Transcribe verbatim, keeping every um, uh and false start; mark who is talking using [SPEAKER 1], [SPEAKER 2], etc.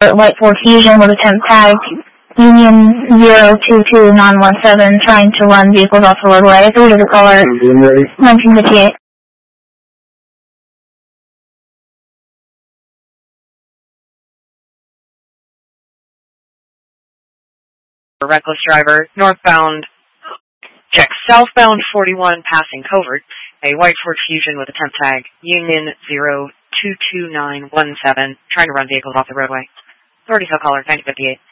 [SPEAKER 1] White Ford Fusion with a temp tag, Union zero two two nine one seven, trying to run vehicles off the roadway. Three to the caller, nineteen fifty-eight.
[SPEAKER 2] Reckless driver, northbound, check southbound forty-one passing covert, a White Ford Fusion with a temp tag, Union zero two two nine one seven, trying to run vehicles off the roadway. Authorities, I'll caller, nineteen fifty-eight.